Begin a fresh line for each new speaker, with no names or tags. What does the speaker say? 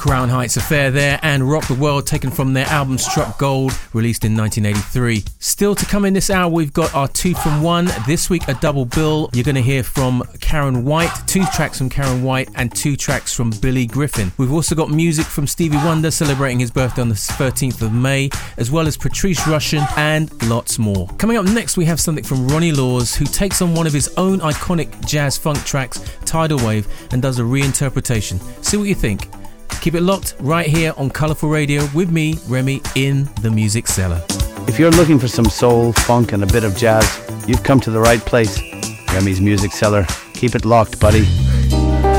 Crown Heights Affair there, and Rock the World, taken from their album Struck Gold, released in 1983. Still to come in this hour, we've got our 2 from 1. This week, a double bill. You're going to hear from Karen White, 2 tracks from Karen White and 2 tracks from Billy Griffin. We've also got music from Stevie Wonder, celebrating his birthday on the 13th of May, as well as Patrice Rushen and lots more. Coming up next, we have something from Ronnie Laws, who takes on one of his own iconic jazz funk tracks, Tidal Wave, and does a reinterpretation. See what you think. Keep it locked right here on Colourful Radio with me, Remy, in the Music Cellar.
If you're looking for some soul, funk and a bit of jazz, you've come to the right place. Remy's Music Cellar. Keep it locked, buddy.